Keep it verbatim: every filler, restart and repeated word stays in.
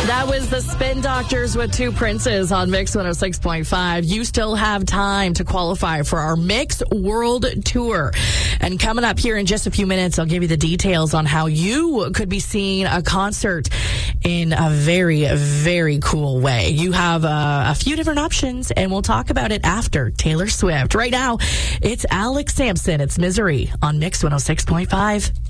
That was the Spin Doctors with Two Princes on Mix one oh six point five. You still have time to qualify for our Mix World Tour. And coming up here in just a few minutes, I'll give you the details on how you could be seeing a concert in a very, very cool way. You have uh, a few different options, and we'll talk about it after Taylor Swift. Right now, it's Alex Sampson. It's Misery on Mix one oh six point five.